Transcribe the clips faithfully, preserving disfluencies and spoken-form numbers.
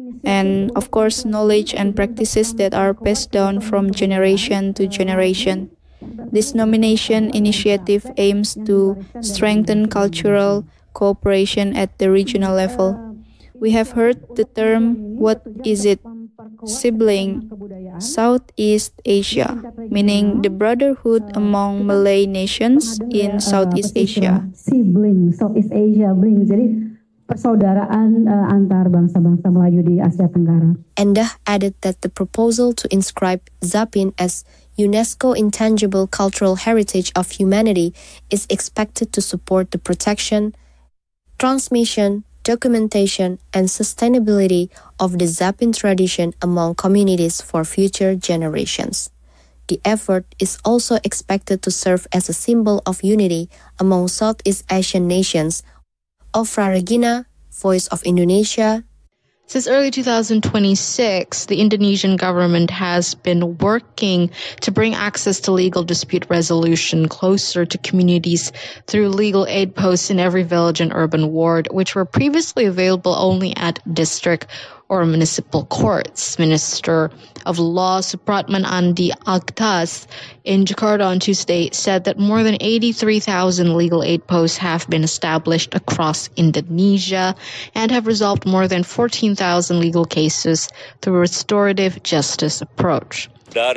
and of course knowledge and practices that are passed down from generation to generation. This nomination initiative aims to strengthen cultural cooperation at the regional level. We have heard the term, what is it? Sibling, Southeast Asia, meaning the brotherhood among Malay nations in Southeast Asia. Sibling, Southeast Asia, bling. Jadi persaudaraan uh, antar bangsa-bangsa Melayu di Asia Tenggara. Endah added that the proposal to inscribe Zapin as UNESCO Intangible Cultural Heritage of Humanity is expected to support the protection, transmission, documentation, and sustainability of the Zapin tradition among communities for future generations. The effort is also expected to serve as a symbol of unity among Southeast Asian nations. Ofra Regina, Voice of Indonesia. Since early two thousand twenty-six, the Indonesian government has been working to bring access to legal dispute resolution closer to communities through legal aid posts in every village and urban ward, which were previously available only at district or municipal courts. Minister of Law Supratman Andi Aktas in Jakarta on Tuesday said that more than eighty-three thousand legal aid posts have been established across Indonesia and have resolved more than fourteen thousand legal cases through a restorative justice approach. Of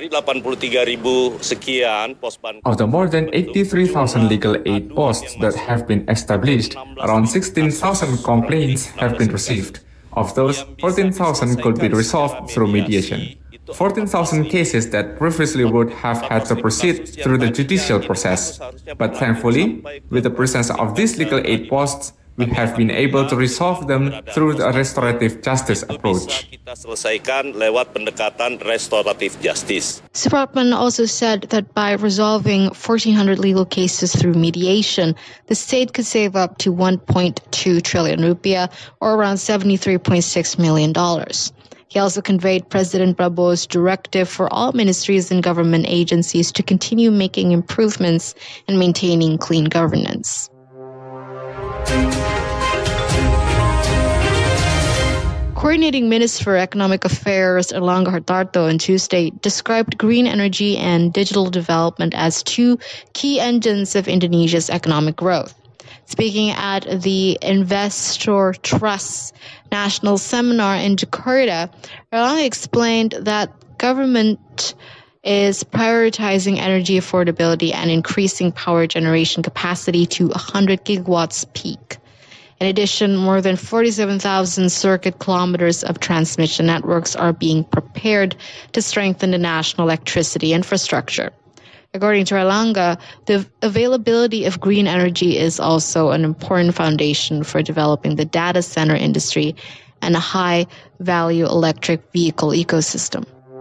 the more than eighty-three thousand legal aid posts that have been established, around sixteen thousand complaints have been received. Of those, fourteen thousand could be resolved through mediation. fourteen thousand cases that previously would have had to proceed through the judicial process. But thankfully, with the presence of these legal aid posts, we have been able to resolve them through the restorative justice approach. Supratman also said that by resolving fourteen hundred legal cases through mediation, the state could save up to one point two trillion rupiah, or around seventy-three point six million dollars. He also conveyed President Prabowo's directive for all ministries and government agencies to continue making improvements and maintaining clean governance. Coordinating Minister for Economic Affairs Erlangga Hartarto on Tuesday described green energy and digital development as two key engines of Indonesia's economic growth. Speaking at the Investor Trust National Seminar in Jakarta, Erlangga explained that government is prioritizing energy affordability and increasing power generation capacity to one hundred gigawatts peak. In addition, more than forty-seven thousand circuit kilometers of transmission networks are being prepared to strengthen the national electricity infrastructure. According to Erlangga, the availability of green energy is also an important foundation for developing the data center industry and a high-value electric vehicle ecosystem.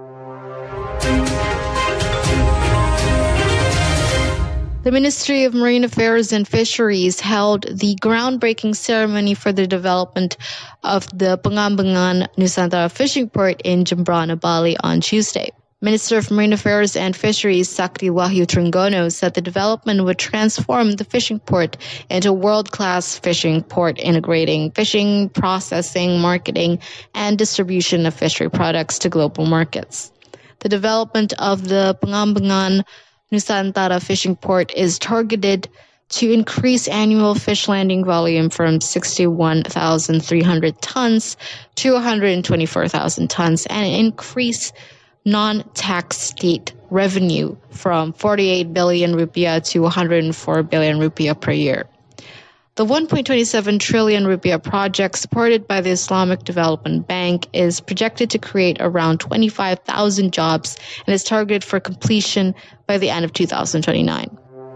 The Ministry of Marine Affairs and Fisheries held the groundbreaking ceremony for the development of the Pengambangan Nusantara Fishing Port in Jembrana, Bali on Tuesday. Minister of Marine Affairs and Fisheries Sakti Wahyu Trenggono said the development would transform the fishing port into a world-class fishing port, integrating fishing, processing, marketing, and distribution of fishery products to global markets. The development of the Pengambangan Nusantara Fishing Port is targeted to increase annual fish landing volume from sixty-one thousand three hundred tons to one hundred twenty-four thousand tons and increase non-tax state revenue from forty-eight billion rupiah to one hundred four billion rupiah per year. The one point two seven trillion rupiah project, supported by the Islamic Development Bank, is projected to create around twenty-five thousand jobs and is targeted for completion by the end of two thousand twenty-nine.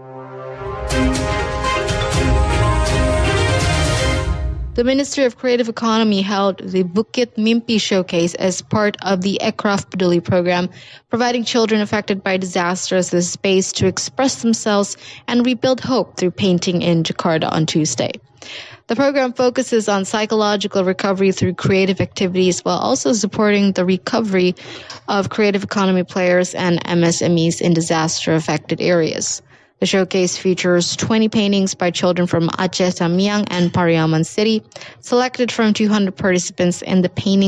The Ministry of Creative Economy held the Bukit Mimpi Showcase as part of the Ekraf Peduli program, providing children affected by disasters the space to express themselves and rebuild hope through painting in Jakarta on Tuesday. The program focuses on psychological recovery through creative activities while also supporting the recovery of creative economy players and M S M Es in disaster-affected areas. The showcase features twenty paintings by children from Aceh Tamiang and Pariaman City, selected from two hundred participants in the painting